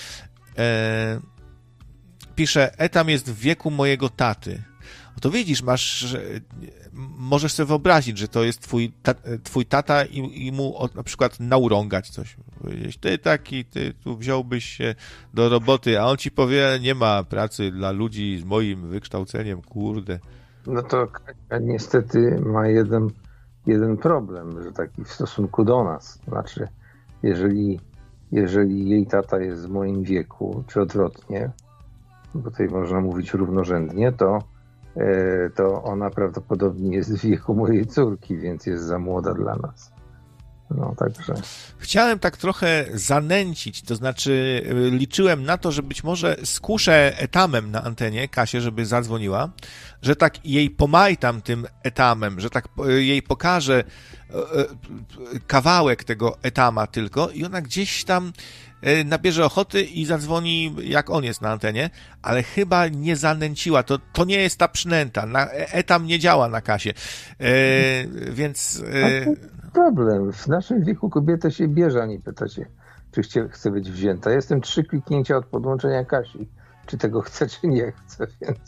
Pisze, Etam jest w wieku mojego taty. No to widzisz, możesz sobie wyobrazić, że to jest twój tata i mu na przykład naurągać coś. Powiedzieć, ty tu wziąłbyś się do roboty, a on ci powie, nie ma pracy dla ludzi z moim wykształceniem, kurde. No to niestety ma jeden problem, że taki w stosunku do nas. Znaczy, jeżeli jej tata jest w moim wieku, czy odwrotnie, bo tutaj można mówić równorzędnie, to to ona prawdopodobnie jest w wieku mojej córki, więc jest za młoda dla nas. No, także. Chciałem tak trochę zanęcić, to znaczy liczyłem na to, że być może skuszę etamem na antenie Kasię, żeby zadzwoniła, że tak jej pomajtam tym etamem, że tak jej pokażę kawałek tego etama tylko i ona gdzieś tam nabierze ochoty i zadzwoni, jak on jest na antenie, ale chyba nie zanęciła. To nie jest ta przynęta. Etam nie działa na Kasię. Więc... Problem. W naszym wieku kobieta się bierze, a nie pyta się, czy chce być wzięta. Jestem 3 kliknięcia od podłączenia Kasi. Czy tego chce, czy nie chce,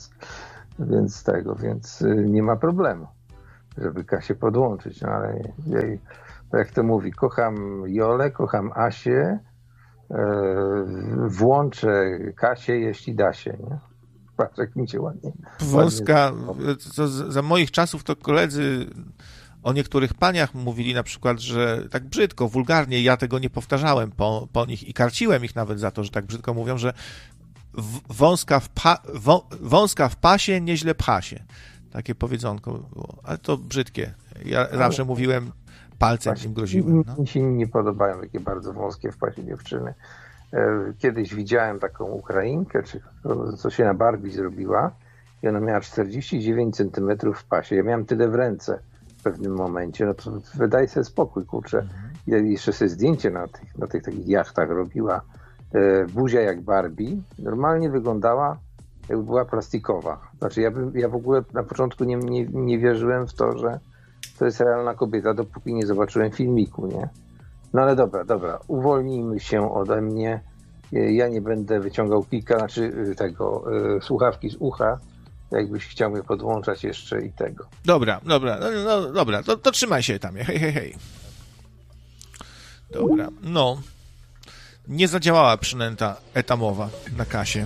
więc nie ma problemu, żeby Kasię podłączyć. No ale jak to mówi, kocham Jolę, kocham Asię, włączę Kasię, jeśli da się, nie? Patrz, jak mi się ładnie... Wąska, za moich czasów to koledzy o niektórych paniach mówili na przykład, że tak brzydko, wulgarnie, ja tego nie powtarzałem po nich i karciłem ich nawet za to, że tak brzydko mówią, że wąska w pasie, nieźle pcha się. Takie powiedzonko było, ale to brzydkie. Ja zawsze mówiłem, palcem im groziłem. No. Mi się nie podobają takie bardzo wąskie w pasie dziewczyny. Kiedyś widziałem taką Ukrainkę, co się na Barbie zrobiła i ona miała 49 cm w pasie. Ja miałem tyle w ręce w pewnym momencie. No to wydaje sobie spokój, kurczę. Ja jeszcze sobie zdjęcie na tych takich jachtach robiła. Buzia jak Barbie. Normalnie wyglądała, jakby była plastikowa. Znaczy ja w ogóle na początku nie wierzyłem w to, że to jest realna kobieta, dopóki nie zobaczyłem filmiku, nie? No ale dobra, uwolnijmy się ode mnie. Ja nie będę wyciągał słuchawki z ucha, jakbyś chciał mnie podłączać jeszcze i tego. Dobra, to trzymaj się tam, hej. Dobra, no. Nie zadziałała przynęta etamowa na Kasie.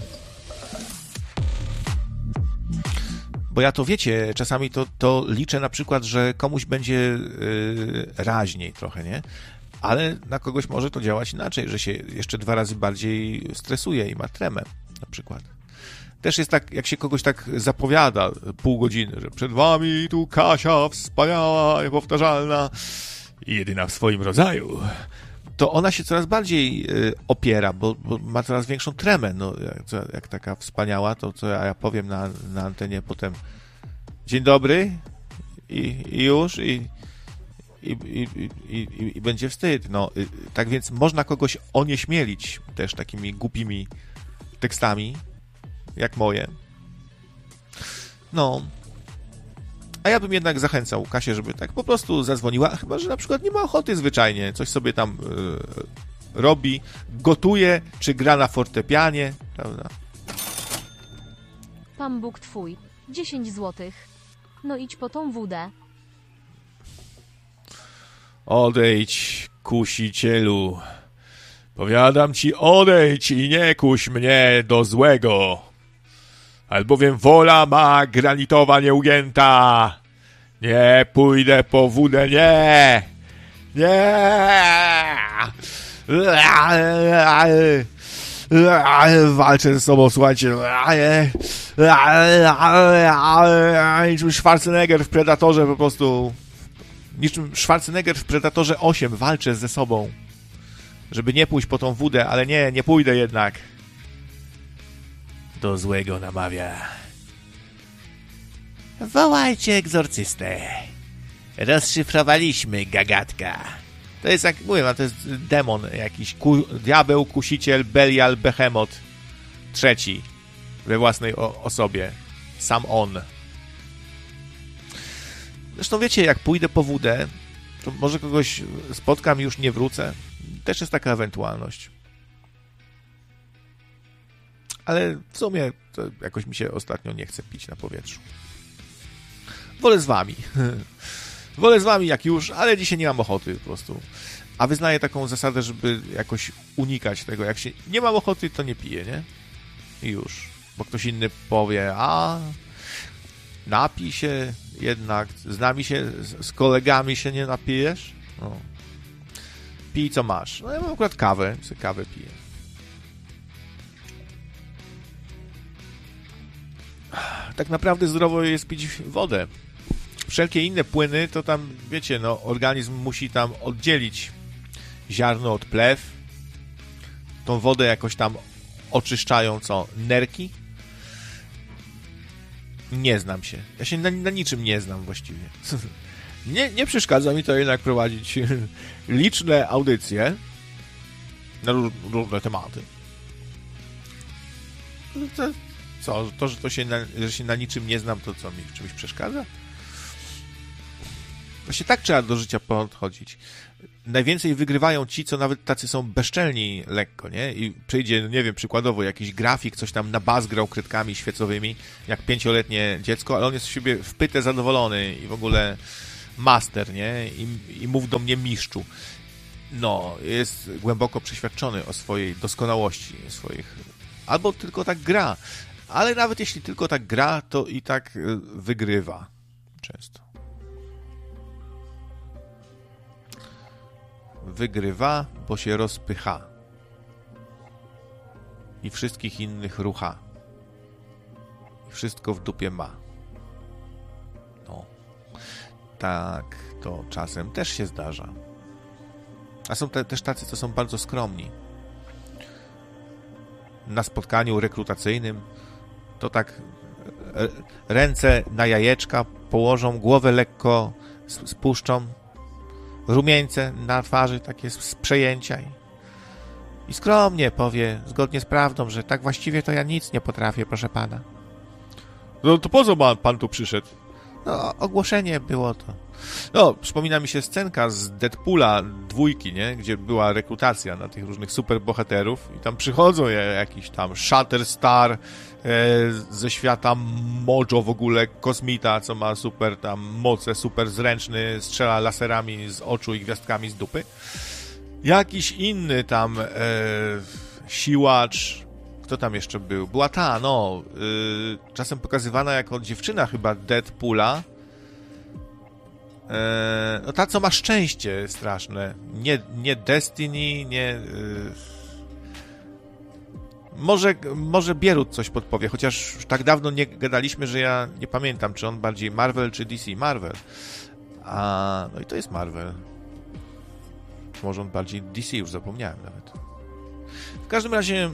Bo ja to wiecie, czasami to liczę na przykład, że komuś będzie raźniej trochę, nie? Ale na kogoś może to działać inaczej, że się jeszcze 2 razy bardziej stresuje i ma tremę na przykład. Też jest tak, jak się kogoś tak zapowiada pół godziny, że przed wami tu Kasia wspaniała, niepowtarzalna i jedyna w swoim rodzaju, to ona się coraz bardziej opiera, bo ma coraz większą tremę. No, jak taka wspaniała, to co ja powiem na antenie potem dzień dobry i już i będzie wstyd. No, tak więc można kogoś onieśmielić też takimi głupimi tekstami, jak moje. No. A ja bym jednak zachęcał Kasię, żeby tak po prostu zadzwoniła, chyba że na przykład nie ma ochoty zwyczajnie, coś sobie tam robi, gotuje, czy gra na fortepianie, prawda? Pan Bóg twój. 10 złotych. No idź po tą wódę. Odejdź, kusicielu. Powiadam ci, odejdź i nie kuś mnie do złego. Albowiem wola ma granitowa nieugięta. Nie pójdę po wódę, nie. Walczę ze sobą, słuchajcie. Niczym Schwarzenegger w Predatorze po prostu. Niczym Schwarzenegger w Predatorze 8 walczę ze sobą. Żeby nie pójść po tą wódę, ale nie pójdę jednak. Do złego namawia. Wołajcie egzorcystę. Rozszyfrowaliśmy gagatka. To jest jak mówię, to jest demon jakiś. Diabeł, kusiciel, Belial, Behemot. Trzeci. We własnej osobie. Sam on. Zresztą wiecie, jak pójdę po wódę, to może kogoś spotkam i już nie wrócę. Też jest taka ewentualność. Ale w sumie to jakoś mi się ostatnio nie chce pić na powietrzu. Wolę z wami. Wolę z wami jak już, ale dzisiaj nie mam ochoty po prostu. A wyznaję taką zasadę, żeby jakoś unikać tego. Jak się nie mam ochoty, to nie piję, nie? I już. Bo ktoś inny powie, napij się jednak, z nami się, z kolegami się nie napijesz? No. Pij co masz. No ja mam akurat kawę, sobie kawę piję. tak naprawdę zdrowo jest pić wodę. Wszelkie inne płyny, to tam, wiecie, no, organizm musi tam oddzielić ziarno od plew. Tą wodę jakoś tam oczyszczają, co? Nerki? Nie znam się. Ja się na niczym nie znam właściwie. Nie przeszkadza mi to jednak prowadzić liczne audycje na różne tematy. To, że się na niczym nie znam, to co mi w czymś przeszkadza? Właśnie tak trzeba do życia podchodzić. Najwięcej wygrywają ci, co nawet tacy są bezczelni lekko, nie? I przyjdzie, nie wiem, przykładowo jakiś grafik, coś tam na bas grał kredkami świecowymi, jak 5-letnie dziecko, ale on jest z siebie wpyte zadowolony i w ogóle master, nie? I mów do mnie mistrzu. No, jest głęboko przeświadczony o swojej doskonałości, albo tylko tak gra. Ale nawet jeśli tylko tak gra, to i tak wygrywa często. Wygrywa, bo się rozpycha i wszystkich innych rucha i wszystko w dupie ma. No, tak to czasem też się zdarza. A są też tacy, co są bardzo skromni. Na spotkaniu rekrutacyjnym to tak ręce na jajeczka położą, głowę lekko spuszczą, rumieńce na twarzy, takie z przejęcia i skromnie powie, zgodnie z prawdą, że tak właściwie to ja nic nie potrafię, proszę pana. No to po co pan tu przyszedł? No, ogłoszenie było to. No, przypomina mi się scenka z Deadpoola 2, nie? Gdzie była rekrutacja na tych różnych superbohaterów i tam przychodzą jakiś tam Shatterstar ze świata Mojo w ogóle, kosmita, co ma super tam moce, super zręczny, strzela laserami z oczu i gwiazdkami z dupy. Jakiś inny tam siłacz. Kto tam jeszcze był? Była ta, czasem pokazywana jako dziewczyna chyba Deadpoola. No ta, co ma szczęście straszne. Nie Destiny, nie... Może Bierut coś podpowie, chociaż tak dawno nie gadaliśmy, że ja nie pamiętam, czy on bardziej Marvel, czy DC. Marvel. No i to jest Marvel. Może on bardziej DC, już zapomniałem nawet. W każdym razie...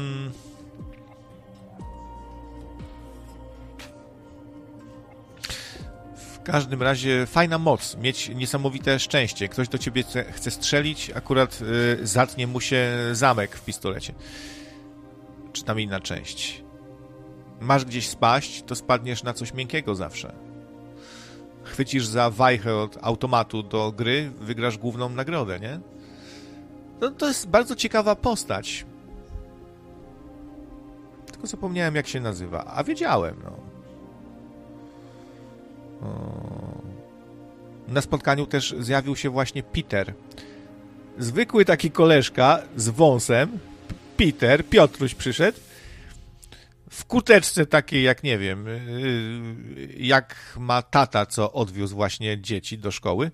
W każdym razie fajna moc, mieć niesamowite szczęście. Ktoś do ciebie chce strzelić, akurat zatnie mu się zamek w pistolecie. Czy tam inna część. Masz gdzieś spaść, to spadniesz na coś miękkiego zawsze. Chwycisz za wajchę od automatu do gry, wygrasz główną nagrodę, nie? No, to jest bardzo ciekawa postać. Tylko zapomniałem, jak się nazywa. A wiedziałem, Na spotkaniu też zjawił się właśnie Peter. Zwykły taki koleżka z wąsem. Piotruś przyszedł. W kurteczce takiej, jak nie wiem, jak ma tata, co odwiózł właśnie dzieci do szkoły.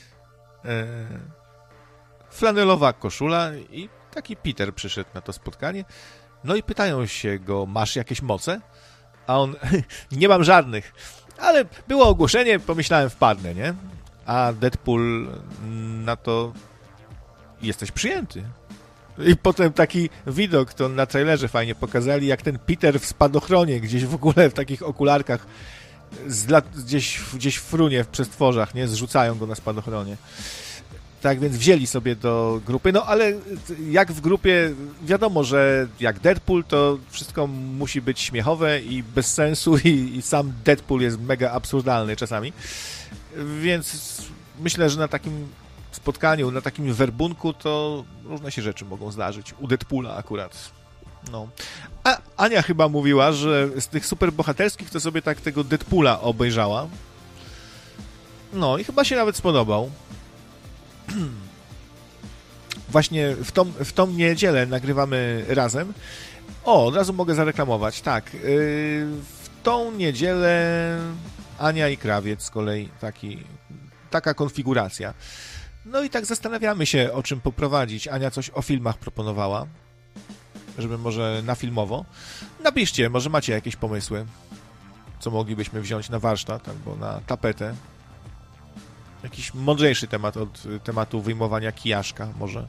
Flanelowa koszula i taki Peter przyszedł na to spotkanie. No i pytają się go, masz jakieś moce? A on, nie mam żadnych. Ale było ogłoszenie, pomyślałem, wpadnę, nie? A Deadpool na to, jesteś przyjęty. I potem taki widok, to na trailerze fajnie pokazali, jak ten Peter w spadochronie, gdzieś w ogóle w takich okularkach, gdzieś frunie w przestworzach, nie? Zrzucają go na spadochronie. Tak więc wzięli sobie do grupy, no ale jak w grupie, wiadomo, że jak Deadpool, to wszystko musi być śmiechowe i bez sensu i sam Deadpool jest mega absurdalny czasami, więc myślę, że na takim spotkaniu, na takim werbunku to różne się rzeczy mogą zdarzyć, u Deadpoola akurat. No. A Ania chyba mówiła, że z tych superbohaterskich to sobie tak tego Deadpoola obejrzała, no i chyba się nawet spodobał. Właśnie w tą niedzielę nagrywamy razem. Od razu mogę zareklamować. Tak, w tą niedzielę Ania i Krawiec z kolei taka konfiguracja. No i tak zastanawiamy się, o czym poprowadzić. Ania coś o filmach proponowała, żeby może na filmowo. Napiszcie, może macie jakieś pomysły. co moglibyśmy wziąć na warsztat albo na tapetę. Jakiś mądrzejszy temat od tematu wyjmowania kijaszka może.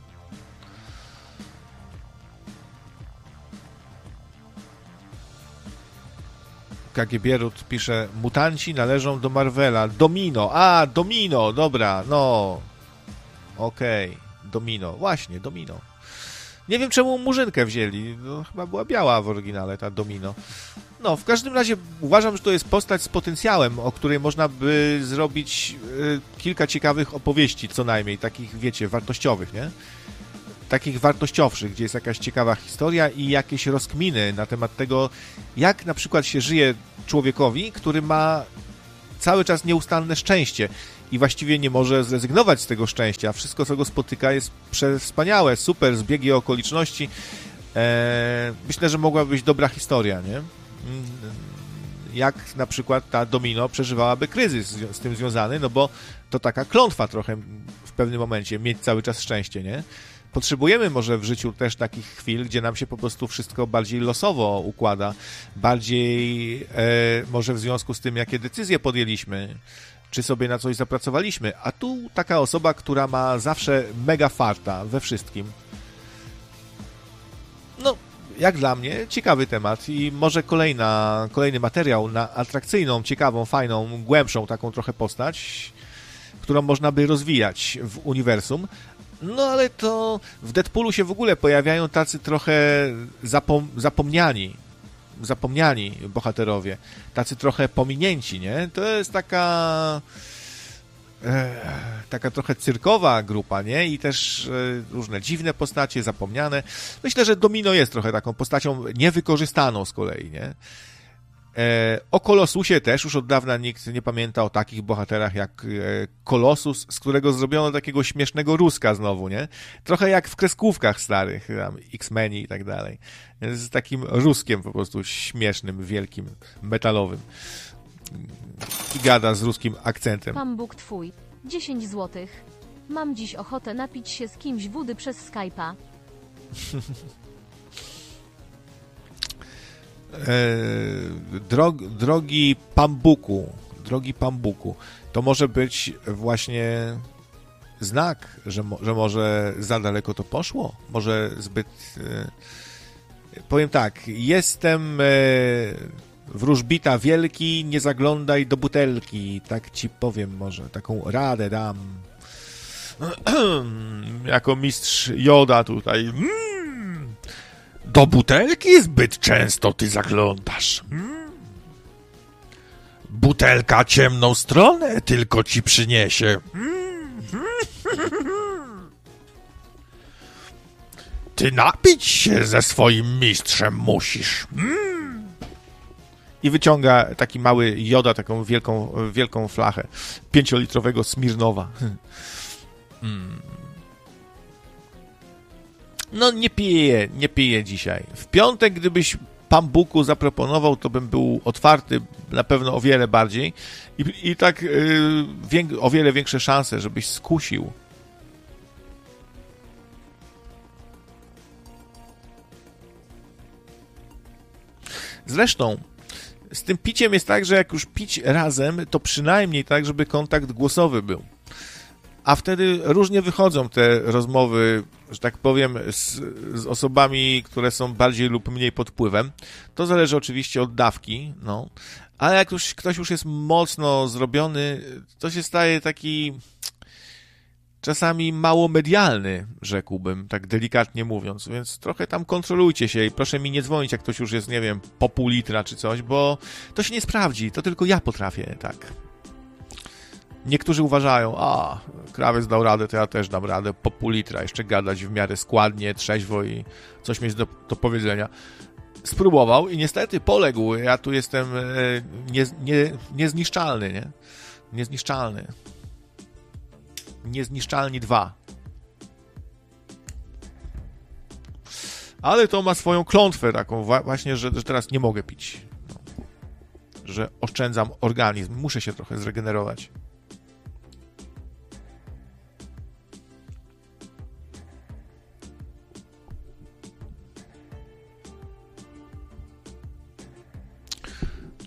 KG Bierut pisze, mutanci należą do Marvela. Domino, Domino, dobra, no. Okej, Domino, właśnie, Domino. Nie wiem, czemu Murzynkę wzięli, no, chyba była biała w oryginale ta Domino. No, w każdym razie uważam, że to jest postać z potencjałem, o której można by zrobić kilka ciekawych opowieści, co najmniej, takich, wiecie, wartościowych, nie? Takich wartościowszych, gdzie jest jakaś ciekawa historia i jakieś rozkminy na temat tego, jak na przykład się żyje człowiekowi, który ma cały czas nieustanne szczęście i właściwie nie może zrezygnować z tego szczęścia. Wszystko, co go spotyka, jest wspaniałe, super, zbiegi okoliczności. Myślę, że mogłaby być dobra historia, nie? Jak na przykład ta Domino przeżywałaby kryzys z tym związany, no bo to taka klątwa trochę w pewnym momencie, mieć cały czas szczęście, nie? Potrzebujemy może w życiu też takich chwil, gdzie nam się po prostu wszystko bardziej losowo układa, bardziej może w związku z tym, jakie decyzje podjęliśmy, czy sobie na coś zapracowaliśmy, a tu taka osoba, która ma zawsze mega farta we wszystkim. No, jak dla mnie, ciekawy temat i może kolejny materiał na atrakcyjną, ciekawą, fajną, głębszą taką trochę postać, którą można by rozwijać w uniwersum. No ale to w Deadpoolu się w ogóle pojawiają tacy trochę zapomniani bohaterowie, tacy trochę pominięci, nie? To jest taka trochę cyrkowa grupa, nie? I też różne dziwne postacie, zapomniane. Myślę, że Domino jest trochę taką postacią niewykorzystaną z kolei, nie? O Kolosusie też już od dawna nikt nie pamięta o takich bohaterach jak Kolosus, z którego zrobiono takiego śmiesznego Ruska znowu, nie? Trochę jak w kreskówkach starych, tam X-Meni i tak dalej. Z takim Ruskiem po prostu śmiesznym, wielkim, metalowym. I gada z ruskim akcentem. Pan Bóg twój. 10 złotych. Mam dziś ochotę napić się z kimś wody przez Skype'a. Drogi Pambuku, to może być właśnie znak, że może za daleko to poszło, może zbyt... Powiem tak, jestem wróżbita wielki, nie zaglądaj do butelki, tak ci powiem, może taką radę dam. Jako mistrz Joda tutaj. Do butelki zbyt często ty zaglądasz. Butelka ciemną stronę tylko ci przyniesie. Ty napić się ze swoim mistrzem musisz. I wyciąga taki mały Joda, taką wielką flachę 5-litrowego Smirnowa. No nie piję dzisiaj. W piątek, gdybyś Pambuku zaproponował, to bym był otwarty na pewno o wiele bardziej i tak o wiele większe szanse, żebyś skusił. Zresztą z tym piciem jest tak, że jak już pić razem, to przynajmniej tak, żeby kontakt głosowy był. A wtedy różnie wychodzą te rozmowy, że tak powiem, z osobami, które są bardziej lub mniej pod wpływem. To zależy oczywiście od dawki, no. Ale jak już ktoś już jest mocno zrobiony, to się staje taki czasami mało medialny, rzekłbym, tak delikatnie mówiąc, więc trochę tam kontrolujcie się i proszę mi nie dzwonić, jak ktoś już jest, nie wiem, po pół litra czy coś, bo to się nie sprawdzi, to tylko ja potrafię, tak. Niektórzy uważają, krawiec dał radę, to ja też dam radę po pół litra, jeszcze gadać w miarę składnie, trzeźwo i coś mieć do powiedzenia. Spróbował i niestety poległ, ja tu jestem niezniszczalny, nie? Niezniszczalny. Niezniszczalni 2. Ale to ma swoją klątwę taką właśnie, że teraz nie mogę pić. No. Że oszczędzam organizm. Muszę się trochę zregenerować.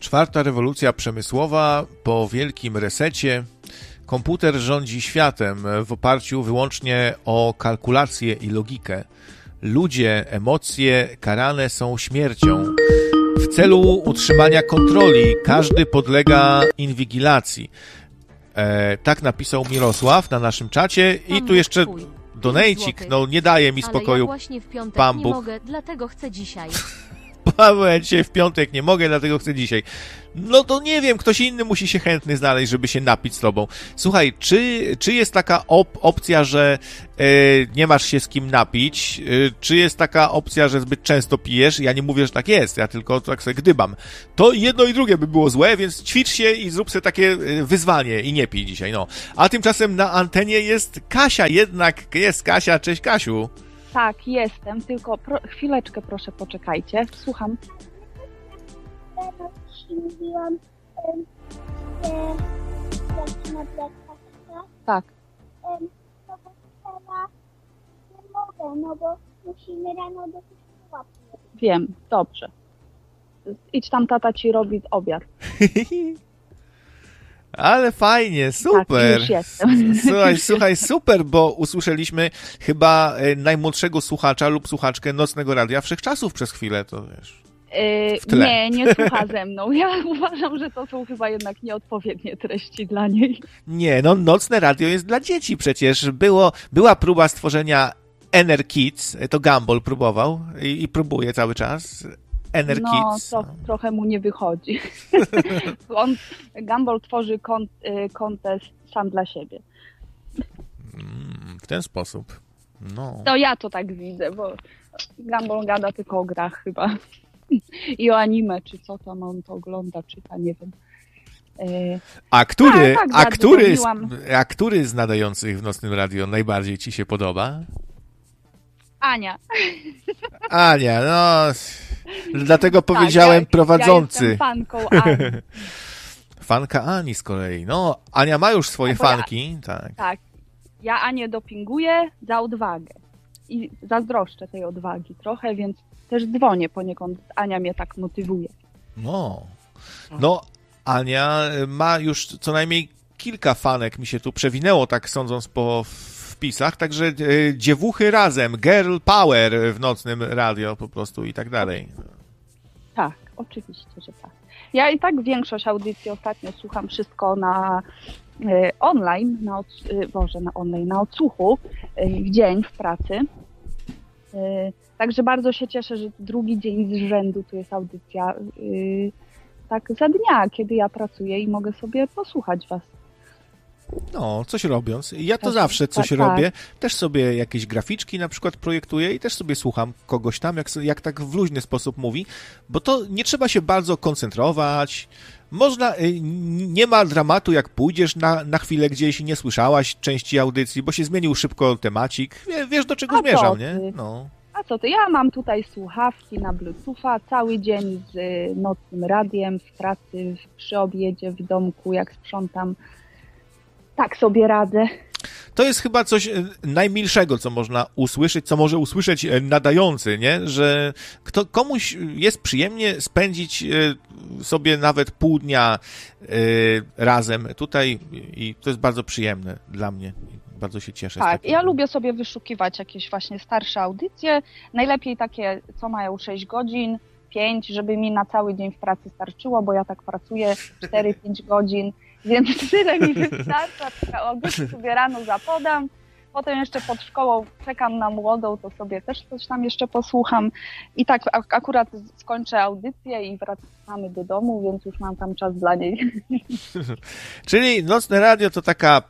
Czwarta rewolucja przemysłowa po wielkim resecie. Komputer rządzi światem w oparciu wyłącznie o kalkulację i logikę. Ludzie, emocje karane są śmiercią. W celu utrzymania kontroli każdy podlega inwigilacji. Tak napisał Mirosław na naszym czacie i tu jeszcze donejcik, no nie daje mi spokoju. Ale ja właśnie w piątek Pan nie Bóg. mogę, dlatego chcę dzisiaj. Paweł, dzisiaj w piątek nie mogę, dlatego chcę dzisiaj. No to nie wiem, ktoś inny musi się chętny znaleźć, żeby się napić z tobą. Słuchaj, czy jest taka opcja, że nie masz się z kim napić? Czy jest taka opcja, że zbyt często pijesz? Ja nie mówię, że tak jest, ja tylko tak sobie gdybam. To jedno i drugie by było złe, więc ćwicz się i zrób sobie takie wyzwanie i nie pij dzisiaj, no. A tymczasem na antenie jest Kasia, jednak jest Kasia. Cześć, Kasiu. Tak, jestem, tylko chwileczkę proszę poczekajcie, słucham. Rano się mówiłam, że zacznę breakfast, Tak, no bo teraz nie mogę, no bo musimy rano do kościoła pójść. wiem, dobrze. Idź tam, tata ci robi obiad. Ale fajnie, super. Tak, już jestem. Słuchaj, super, bo usłyszeliśmy chyba najmłodszego słuchacza lub słuchaczkę Nocnego Radia Wszechczasów przez chwilę, to wiesz. W tle. Nie słucha ze mną. Ja uważam, że to są chyba jednak nieodpowiednie treści dla niej. Nie, no Nocne Radio jest dla dzieci przecież. Była próba stworzenia Ener Kids, to Gumball próbował i próbuje cały czas. Ener Kids. Trochę mu nie wychodzi. Gumball tworzy kontest sam dla siebie. W ten sposób. No. To ja to tak widzę, bo Gumball gada tylko o grach chyba. I o anime, czy co tam on to ogląda, czyta, nie wiem. A który z nadających w Nocnym Radio najbardziej ci się podoba? Ania. Ania, no... Dlatego powiedziałem prowadzący. Ja jestem fanką Ani. Fanka Ani z kolei. No, Ania ma już swoje fanki. Tak. Tak. Ja Anię dopinguję za odwagę. I zazdroszczę tej odwagi trochę, więc też dzwonię poniekąd. Ania mnie tak motywuje. No, Ania ma już co najmniej kilka fanek, mi się tu przewinęło, tak sądząc po wpisach, także dziewuchy razem, girl power w Nocnym Radio po prostu i tak dalej. Tak, oczywiście, że tak. Ja i tak większość audycji ostatnio słucham wszystko na online, na odsłuchu w dzień w pracy. Także bardzo się cieszę, że drugi dzień z rzędu tu jest audycja tak za dnia, kiedy ja pracuję i mogę sobie posłuchać was. No, coś robiąc. Ja to zawsze coś robię. Też sobie jakieś graficzki na przykład projektuję i też sobie słucham kogoś tam, jak tak w luźny sposób mówi, bo to nie trzeba się bardzo koncentrować. Można, nie ma dramatu, jak pójdziesz na chwilę gdzieś i nie słyszałaś części audycji, bo się zmienił szybko temacik. Wiesz, do czego zmierzam, nie? No. A co ty? Ja mam tutaj słuchawki na Bluetootha, cały dzień z Nocnym Radiem, w pracy, przy obiedzie, w domku, jak sprzątam. Tak sobie radzę. To jest chyba coś najmilszego, co można usłyszeć, co może usłyszeć nadający, nie? Że komuś jest przyjemnie spędzić sobie nawet pół dnia razem tutaj i to jest bardzo przyjemne dla mnie. Bardzo się cieszę. Tak, ja lubię sobie wyszukiwać jakieś właśnie starsze audycje, najlepiej takie, co mają 6 godzin, 5, żeby mi na cały dzień w pracy starczyło, bo ja tak pracuję 4-5 godzin, więc tyle mi wystarcza, audycję sobie rano zapodam, potem jeszcze pod szkołą czekam na młodą, to sobie też coś tam jeszcze posłucham i tak akurat skończę audycję i wracamy do domu, więc już mam tam czas dla niej. Czyli Nocne Radio to taka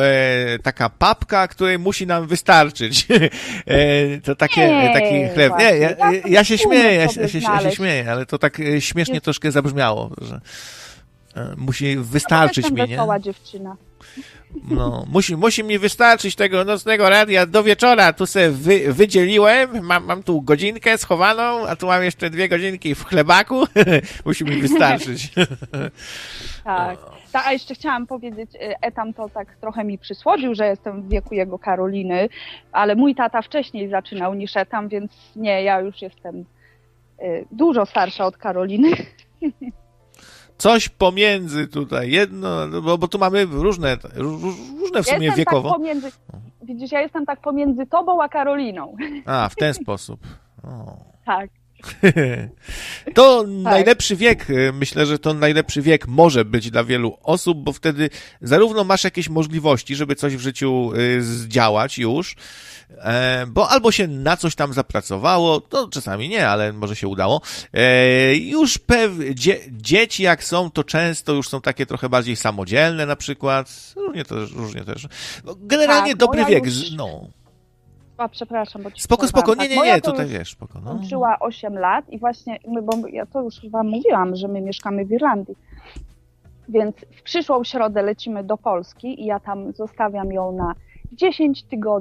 papka, której musi nam wystarczyć. To taki chleb. Nie, ja się śmieję, ale to tak śmiesznie troszkę zabrzmiało, że musi wystarczyć mi, nie? Wesoła dziewczyna. No, musi mi wystarczyć tego Nocnego Radia do wieczora. Tu sobie wydzieliłem, mam tu godzinkę schowaną, a tu mam jeszcze 2 godzinki w chlebaku. Musi mi wystarczyć. Tak. A jeszcze chciałam powiedzieć, Etam to tak trochę mi przysłodził, że jestem w wieku jego Karoliny, ale mój tata wcześniej zaczynał niż Etam, więc nie, ja już jestem dużo starsza od Karoliny. coś pomiędzy tutaj, jedno, bo tu mamy różne w sumie wiekowo. Tak pomiędzy, widzisz, ja jestem tak pomiędzy tobą a Karoliną. A, w ten sposób. O. Tak. To najlepszy wiek, myślę, że to najlepszy wiek może być dla wielu osób, bo wtedy zarówno masz jakieś możliwości, żeby coś w życiu zdziałać już, bo albo się na coś tam zapracowało, to czasami nie, ale może się udało. Już dzieci jak są, to często już są takie trochę bardziej samodzielne na przykład, różnie też. Generalnie Tak, dobry wiek, A, przepraszam, bo ci Spoko, przerwałam. nie, tutaj wiesz, spoko. No. Kończyła 8 lat i właśnie, bo ja to już wam mówiłam, że my mieszkamy w Irlandii, więc w przyszłą środę lecimy do Polski i ja tam zostawiam ją na 10 tygodni.